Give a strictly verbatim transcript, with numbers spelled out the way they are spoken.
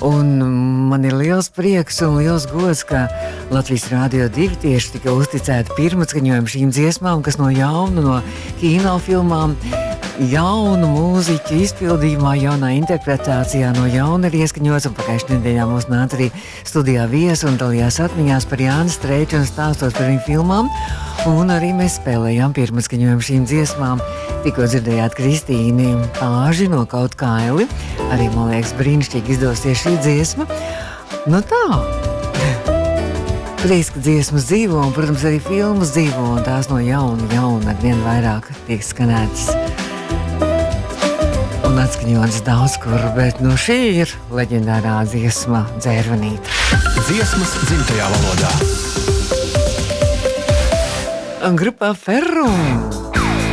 Un man ir liels prieks un liels gods, ka Latvijas Rādio divi tieši tika uzticēta pirmatskaņojuma šīm dziesmām, kas no jauna, no kinofilmām, jaunu mūziķu izpildījumā, jaunā interpretācijā no jauna ir ieskaņots, un pagājušajā nedēļā mums nāca arī studijā viesi un dalījās atmiņās par Jāni Streiču un stāstot par viņu filmām, un arī mēs spēlējām pirmatskaņojumu šīm dziesmām. Tikko dzirdējāt Kristīni Pāži no Kaut kaili, arī, man liekas, brīnišķīgi izdosies šī dziesma. Nu tā, prieks, ka dziesmas dzīvo, un, protams, arī filmas dzīvo, un tās no jauna, jauna, ar vien vairāk tiek skanētas. Un atskaņotas daudz kur, bet nu šī ir leģendārā dziesma Dzērvenīte. Dziesmas dzimtajā valodā. Grupā Ferrum.